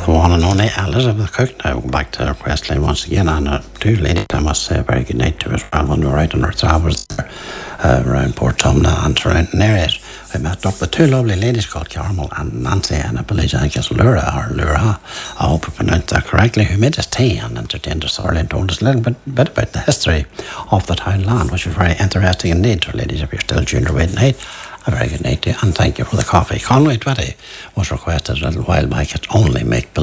the one and only Elizabeth Cook. Now, back to our quest line once again, and two ladies, I must say a very good night to us as well when we were out on our travels there, around Port Tumna and surrounding areas. We met up with two lovely ladies called Carmel and Nancy, and I believe I guess Laura, I hope I pronounced that correctly, who made us tea and entertained us thoroughly and told us a little bit about the history of the townland, which was very interesting indeed. So ladies, if you're still tuned away tonight, a very good night to you, and thank you for the coffee. Conway 20 was requested a little while back. It only make